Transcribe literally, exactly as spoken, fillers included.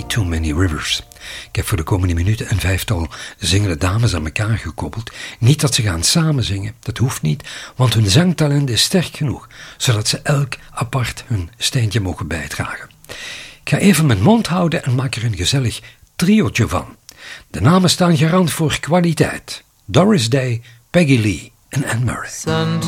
Too Many Rivers. Ik heb voor de komende minuten een vijftal zingende dames aan elkaar gekoppeld. Niet dat ze gaan samenzingen, dat hoeft niet, want hun zangtalent is sterk genoeg, zodat ze elk apart hun steentje mogen bijdragen. Ik ga even mijn mond houden en maak er een gezellig triootje van. De namen staan garant voor kwaliteit. Doris Day, Peggy Lee en Anne Murray.